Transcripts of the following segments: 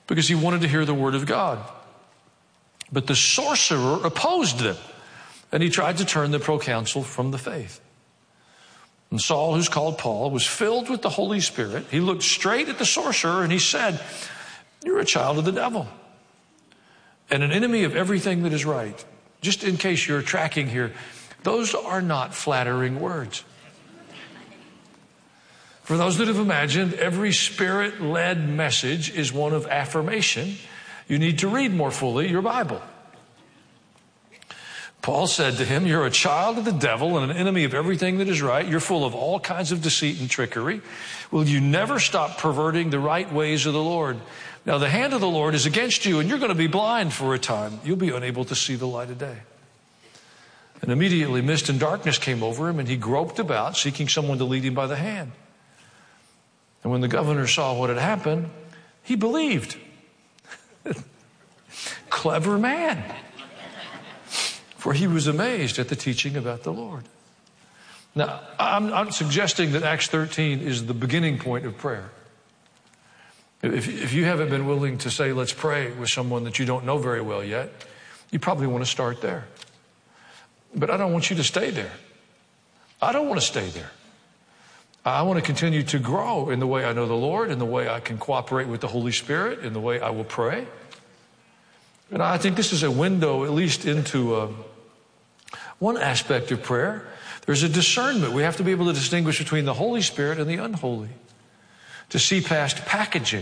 because he wanted to hear the word of God. But the sorcerer opposed them, and he tried to turn the proconsul from the faith. And Saul, who's called Paul, was filled with the Holy Spirit. He looked straight at the sorcerer and he said, "You're a child of the devil and an enemy of everything that is right." Just in case you're tracking here, those are not flattering words. For those that have imagined every Spirit-led message is one of affirmation, you need to read more fully your Bible. Paul said to him, "You're a child of the devil and an enemy of everything that is right. You're full of all kinds of deceit and trickery. Will you never stop perverting the right ways of the Lord? Now the hand of the Lord is against you, and you're going to be blind for a time. You'll be unable to see the light of day." And immediately mist and darkness came over him, and he groped about, seeking someone to lead him by the hand. And when the governor saw what had happened, he believed. Clever man. For he was amazed at the teaching about the Lord. Now, I'm suggesting that Acts 13 is the beginning point of prayer. If you haven't been willing to say, let's pray with someone that you don't know very well yet, you probably want to start there. But I don't want you to stay there. I don't want to stay there. I want to continue to grow in the way I know the Lord, in the way I can cooperate with the Holy Spirit, in the way I will pray. And I think this is a window, at least into one aspect of prayer. There's a discernment. We have to be able to distinguish between the Holy Spirit and the unholy, to see past packaging,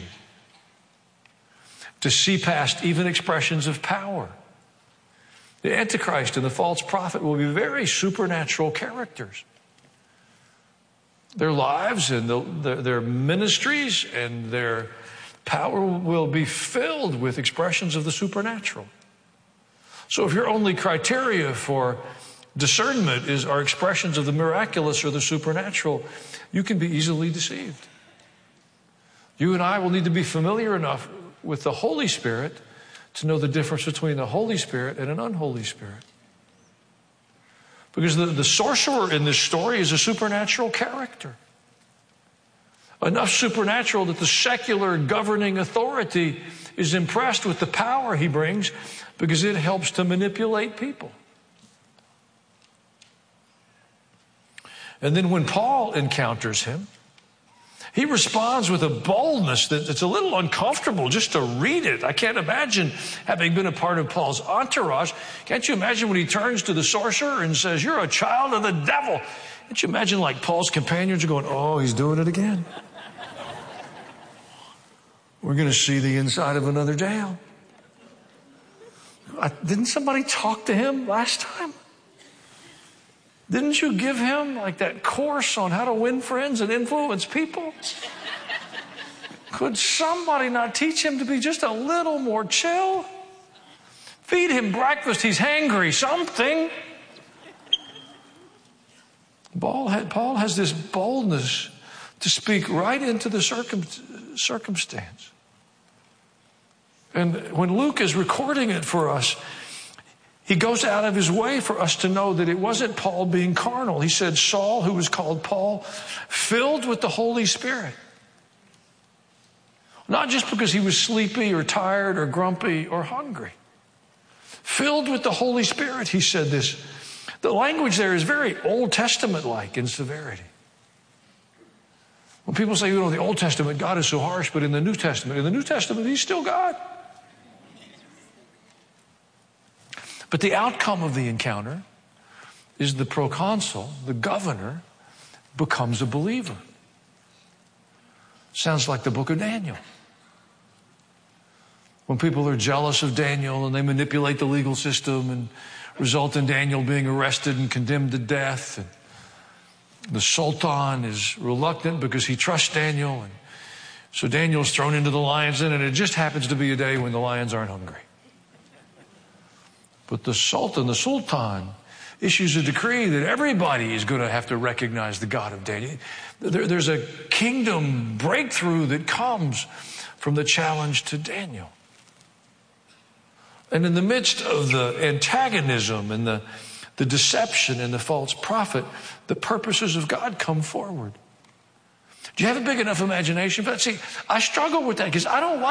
to see past even expressions of power. The Antichrist and the false prophet will be very supernatural characters. Their lives and their ministries and their power will be filled with expressions of the supernatural. So if your only criteria for discernment are expressions of the miraculous or the supernatural, you can be easily deceived. You and I will need to be familiar enough with the Holy Spirit to know the difference between the Holy Spirit and an unholy spirit. Because the sorcerer in this story is a supernatural character. Enough supernatural that the secular governing authority is impressed with the power he brings because it helps to manipulate people. And then when Paul encounters him, he responds with a boldness that's a little uncomfortable just to read it. I can't imagine having been a part of Paul's entourage. Can't you imagine when he turns to the sorcerer and says, "You're a child of the devil"? Can't you imagine like Paul's companions are going, "Oh, he's doing it again. We're going to see the inside of another jail." Didn't somebody talk to him last time? Didn't you give him like that course on how to win friends and influence people? Could somebody not teach him to be just a little more chill? Feed him breakfast. He's hangry. Something. Paul has this boldness to speak right into the circumstance. And when Luke is recording it for us, he goes out of his way for us to know that it wasn't Paul being carnal. He said Saul, who was called Paul, filled with the Holy Spirit. Not just because he was sleepy or tired or grumpy or hungry. Filled with the Holy Spirit, he said this. The language there is very Old Testament-like in severity. When people say, you know, the Old Testament, God is so harsh, but in the New Testament, he's still God. But the outcome of the encounter is the proconsul, the governor, becomes a believer. Sounds like the book of Daniel. When people are jealous of Daniel and they manipulate the legal system and result in Daniel being arrested and condemned to death. And the Sultan is reluctant because he trusts Daniel. And so Daniel's thrown into the lion's den, and it just happens to be a day when the lions aren't hungry. But the Sultan issues a decree that everybody is going to have to recognize the God of Daniel. There's a kingdom breakthrough that comes from the challenge to Daniel. And in the midst of the antagonism and the deception and the false prophet, the purposes of God come forward. Do you have a big enough imagination? But see, I struggle with that because I don't like